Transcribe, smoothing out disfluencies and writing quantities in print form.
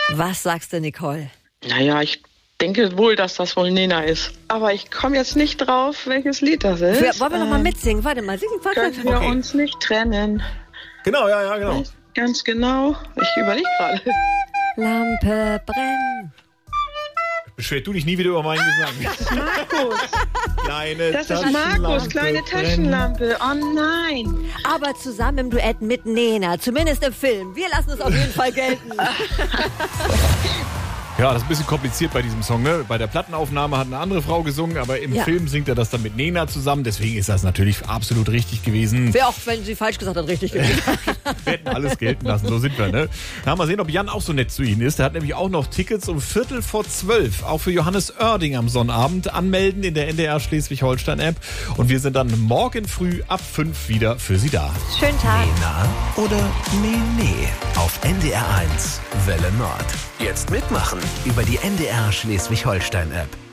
Was sagst du, Nicole? Naja, ich denke wohl, dass das wohl Nena ist. Aber ich komme jetzt nicht drauf, welches Lied das ist. Wollen wir noch mal mitsingen? Warte mal, sing Können wir uns nicht trennen. Genau, ja, genau. Ganz genau. Ich überlege gerade. Lampe brennt. Beschwer du dich nie wieder über meinen Gesang. Markus. Kleine Das ist Taschenlampe Markus, kleine Taschenlampe. Oh nein. Aber zusammen im Duett mit Nena, zumindest im Film. Wir lassen es auf jeden Fall gelten. Ja, das ist ein bisschen kompliziert bei diesem Song, ne? Bei der Plattenaufnahme hat eine andere Frau gesungen, aber im Film singt er das dann mit Nena zusammen. Deswegen ist das natürlich absolut richtig gewesen. Wäre auch, wenn sie falsch gesagt hat, richtig gewesen. Wir hätten alles gelten lassen, so sind wir, ne? Na, mal sehen, ob Jan auch so nett zu Ihnen ist. Der hat nämlich auch noch Tickets um 11:45, auch für Johannes Oerding am Sonnabend. Anmelden in der NDR Schleswig-Holstein-App. Und wir sind dann morgen früh ab 5 wieder für Sie da. Schönen Tag. Nena oder Nee auf NDR 1 Welle Nord. Jetzt mitmachen über die NDR Schleswig-Holstein-App.